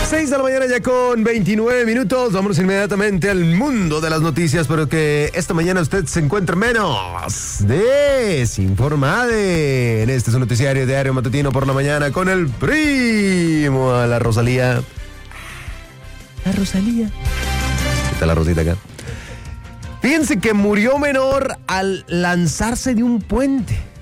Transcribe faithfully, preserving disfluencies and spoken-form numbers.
seis de la mañana ya con veintinueve minutos. Vámonos inmediatamente al mundo de las noticias, pero que esta mañana usted se encuentre menos desinformado. En este su noticiario diario matutino por la mañana con el primo a la Rosalía. La Rosalía. Está la Rosita acá. Fíjense que murió menor al lanzarse de un puente.